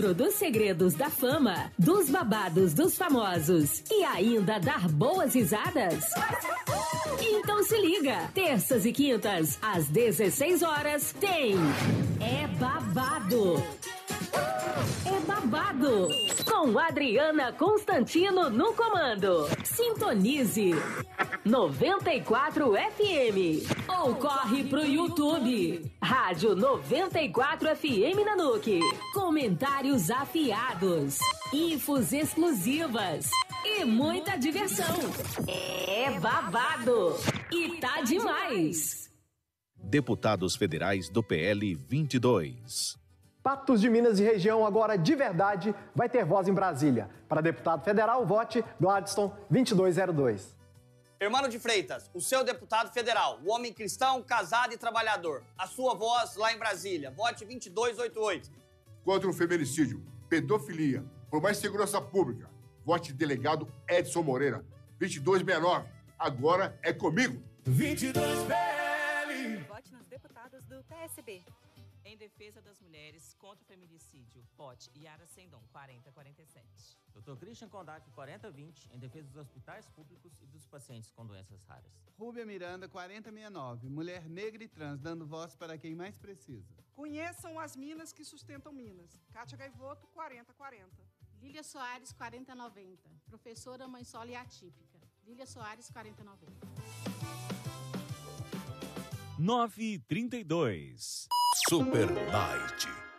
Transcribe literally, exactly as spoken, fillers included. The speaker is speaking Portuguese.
dentro dos segredos da fama, dos babados dos famosos e ainda dar boas risadas? Então se liga, terças e quintas, às dezesseis horas, tem É Babado. É Babado, com Adriana Constantino no comando. Sintonize noventa e quatro F M ou corre pro YouTube. Rádio noventa e quatro F M Nanuque. Comentários afiados, infos exclusivas e muita diversão. É Babado e tá demais. Deputados federais do P L vinte e dois. Patos de Minas e região agora de verdade vai ter voz em Brasília. Para deputado federal, vote Gladstone vinte e dois zero dois. Hermano de Freitas, o seu deputado federal, o homem cristão, casado e trabalhador. A sua voz lá em Brasília, vote vinte e dois oitenta e oito. Contra o feminicídio, pedofilia, por mais segurança pública, vote delegado Edson Moreira, vinte e dois sessenta e nove. Agora é comigo. vinte e dois P L. Vote nos deputados do P S B. Em defesa das mulheres contra o feminicídio, vote Yara Sendon, quarenta quarenta e sete. doutor Christian Kondak, quarenta vinte, em defesa dos hospitais públicos e dos pacientes com doenças raras. Rúbia Miranda, quarenta sessenta e nove, mulher negra e trans, dando voz para quem mais precisa. Conheçam as minas que sustentam Minas. Kátia Gaivoto, quarenta quarenta. Lília Soares, quarenta noventa. Professora mãe solo e atípica. Lília Soares, quarenta noventa. nove e trinta e dois. Super Night.